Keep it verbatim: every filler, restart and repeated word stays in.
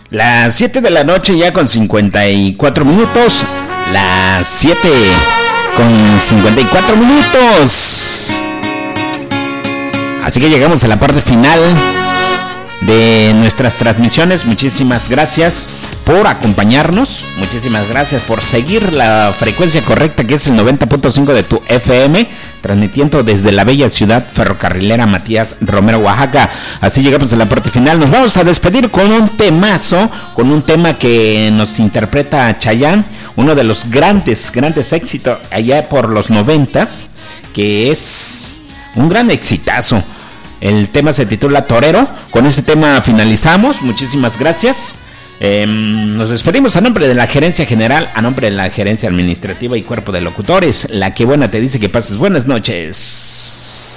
Las siete de la noche ya con cincuenta y cuatro minutos. Las siete con cincuenta y cuatro minutos. Así que llegamos a la parte final de nuestras transmisiones. Muchísimas gracias por acompañarnos. Muchísimas gracias por seguir la frecuencia correcta, que es el noventa punto cinco de tu F M, transmitiendo desde la bella ciudad ferrocarrilera Matías Romero, Oaxaca. Así llegamos a la parte final. Nos vamos a despedir con un temazo, con un tema que nos interpreta Chayanne, uno de los grandes, grandes éxitos allá por los noventas, que es un gran exitazo. El tema se titula Torero. Con este tema finalizamos. Muchísimas gracias. Eh, nos despedimos a nombre de la gerencia general, a nombre de la gerencia administrativa y cuerpo de locutores. La que buena te dice que pases buenas noches.